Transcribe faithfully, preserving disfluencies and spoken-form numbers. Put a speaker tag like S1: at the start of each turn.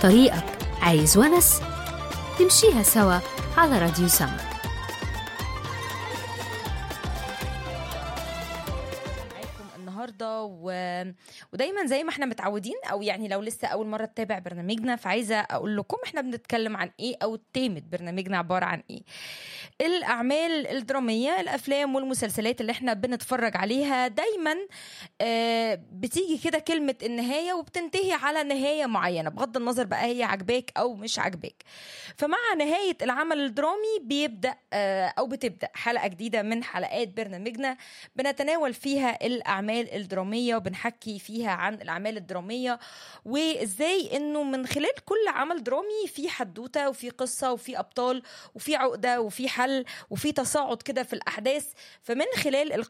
S1: طريقك عايز ونس؟ نمشيها سوا على راديو سما.
S2: النهارده و... ودايما زي ما احنا متعودين، او يعني لو لسه اول مره تتابع برنامجنا فعايزه اقول لكم احنا بنتكلم عن ايه، او تيمة برنامجنا عباره عن ايه. الاعمال الدراميه، الافلام والمسلسلات اللي احنا بنتفرج عليها دايما آه بتيجي كده كلمه النهايه وبتنتهي على نهايه معينه، بغض النظر بقى هي عجباك او مش عجباك. فمع نهايه العمل الدرامي بيبدا آه او بتبدا حلقه جديده من حلقات برنامجنا بنتناول فيها الاعمال الدراميه وبنحكي فيها عن الاعمال الدراميه، وازاي انه من خلال كل عمل درامي في حدوته وفي قصه وفي ابطال وفي عقده وفي حل وفي تصاعد كده في الاحداث. فمن خلال